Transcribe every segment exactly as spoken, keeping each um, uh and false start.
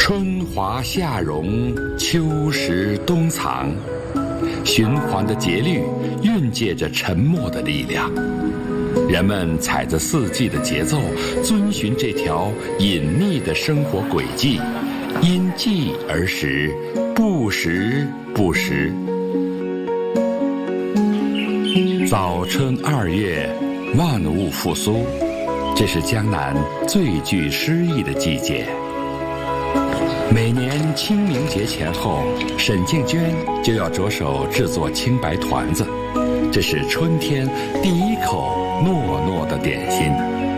春华夏荣，秋实冬藏，循环的节律蕴藉着沉默的力量。人们踩着四季的节奏，遵循这条隐秘的生活轨迹，因季而时，不时不时。早春二月，万物复苏，这是江南最具诗意的季节。每年清明节前后，沈静娟就要着手制作青白团子，这是春天第一口糯糯的点心。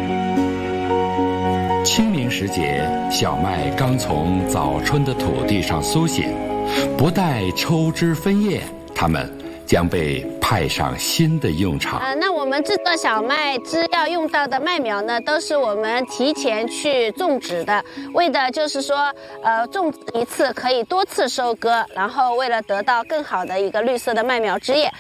清明时节，小麦刚从早春的土地上苏醒，不待抽枝分叶，它们将被派上新的用场。 呃，那我们制作小麦汁要用到的麦苗呢，都是我们提前去种植的，为的就是说，呃，种植一次可以多次收割，然后为了得到更好的一个绿色的麦苗枝叶。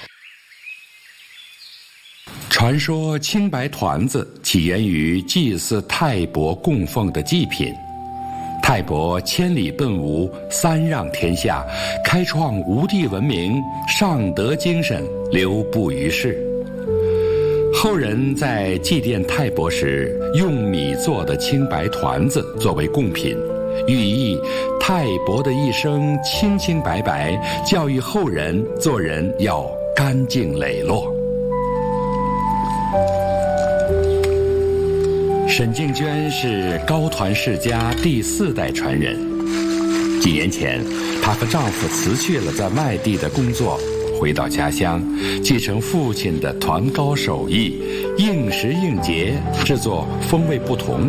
传说青白团子起源于祭祀泰伯供奉的祭品。泰伯千里奔吴，三让天下，开创吴地文明，尚德精神流布于世。后人在祭奠泰伯时，用米做的青白团子作为贡品，寓意泰伯的一生清清白白，教育后人做人要干净磊落。沈静娟是高团世家第四代传人。几年前，她和丈夫辞去了在外地的工作，回到家乡，继承父亲的团糕手艺，应时应节制作风味不同